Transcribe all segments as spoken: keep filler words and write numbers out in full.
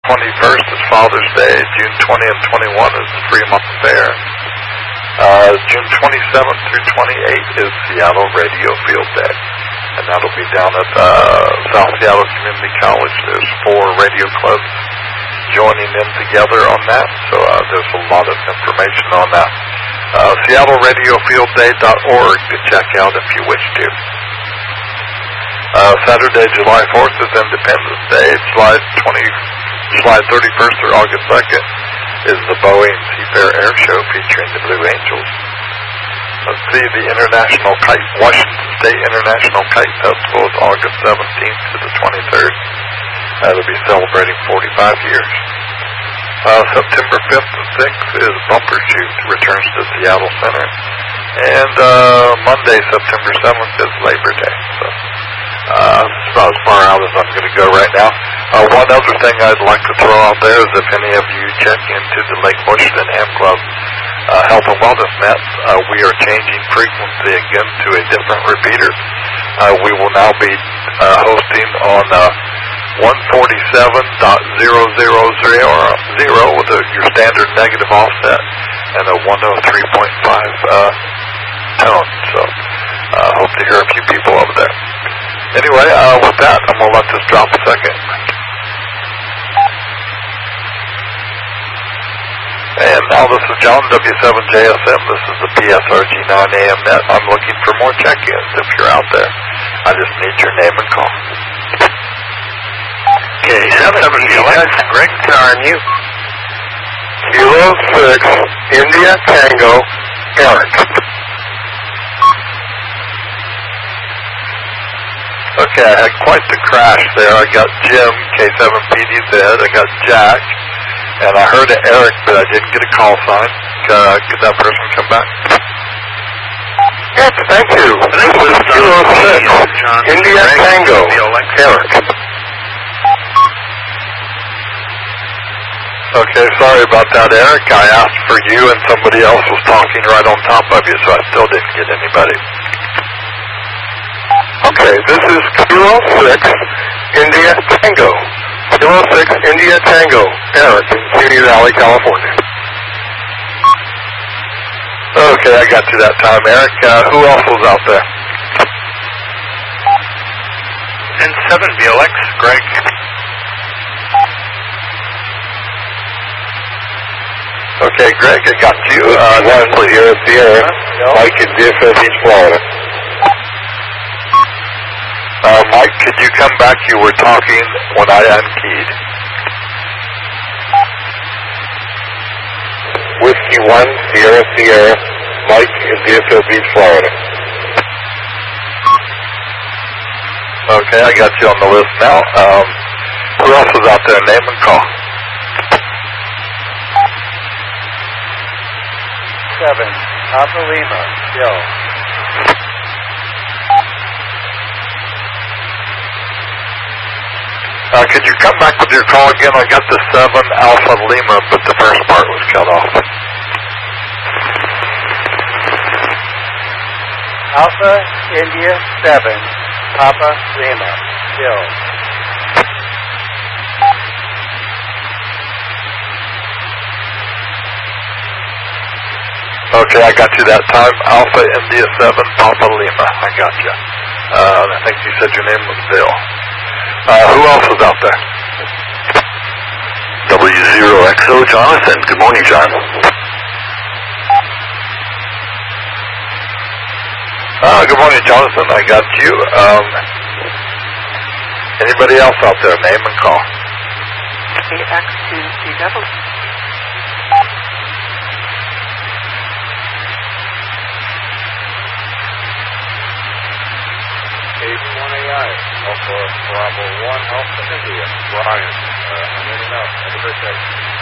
twenty-first is Father's Day. June twentieth and twenty-first is the Fremont Fair. Uh, June twenty-seventh through twenty-eighth is Seattle Radio Field Day. And that'll be down at uh, South Seattle Community College. There's four radio clubs joining in together on that. So uh, there's a lot of information on that. Uh, Seattle Radio Field Day dot org to check out if you wish to. Uh, Saturday, July fourth is Independence Day. July twentieth, July thirty-first through August second is the Boeing Seafair Air Show featuring the Blue Angels. Let's see, the International Kite, Washington State International Kite Festival is August seventeenth to the twenty-third. That'll be celebrating forty-five years. Uh, September fifth and sixth is Bumper Shoot, returns to Seattle Center. And uh, Monday, September seventh is Labor Day. So uh, that's about as far out as I'm going to go right now. Uh, one other thing I'd like to throw out there is if any of you check into the Lake Washington Ham Club uh, Health and Wellness Net, uh, we are changing frequency again to a different repeater. Uh, we will now be uh, hosting on uh, one forty-seven point zero zero zero with a, your standard negative offset and a one oh three point five uh, tone. So uh, hope to hear a few people over there. Anyway, uh, with that, I'm going to let this drop a second. And now this is John, W seven J S M. This is the P S R G nine A M net. I'm looking for more check-ins if you're out there. I just need your name and call. Okay, seven, Alex, Greg, on you. Kilo six, India Tango, Eric. Okay, I had quite the crash there. I got Jim, K seven P D Z. I got Jack, and I heard an Eric, but I didn't get a call sign. Uh, could that person come back? Yes, thank you. This is Kilo six, India Tango, Eric. Okay, sorry about that, Eric. I asked for you, and somebody else was talking right on top of you, so I still didn't get anybody. Okay, this is Kilo six, India Tango. Kilo six, India Tango, Eric in Simi Valley, California. Okay, I got you that time, Eric. Uh, who else was out there? And seven, B L X, Greg. Okay, Greg, I got you. Uh, Wesley here at Sierra, Mike in D F S East Florida. Uh, Mike, could you come back? You were talking when I unkeyed. Whiskey one, Sierra, Sierra, Mike in D F S East Florida. Okay, I got you on the list now. Um, who else is out there? Name and call. Seven, Papa Lima, Bill. Uh, could you come back with your call again? I got the seven Alpha Lima, but the first part was cut off. Alpha India seven, Papa Lima, Bill. Okay, I got you that time. Alpha India seven, Papa Lima. I got you. Uh, I think you said your name was Bill. Uh, who else was out there? W zero X O, Jonathan. Good morning, John. Uh, good morning, Jonathan. I got you. Um, anybody else out there? Name and call. A X two C W. one A I, Alpha Bravo one, Alpha India, Brian. Uh, I'm in and out. Have a great day.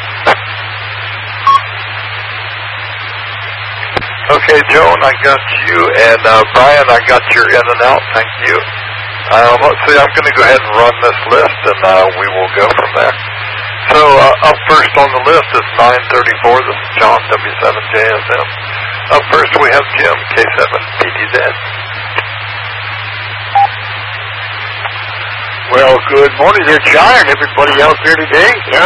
Okay, Joan, I got you, and uh, Brian, I got your in and out. Thank you. Um, let's see, I'm going to go ahead and run this list, and uh, we will go from there. So uh, up first on the list is nine thirty-four. This is John, W seven J S M. Up first we have Jim, K seven P D Z. Well, good morning there, John, and everybody out there today.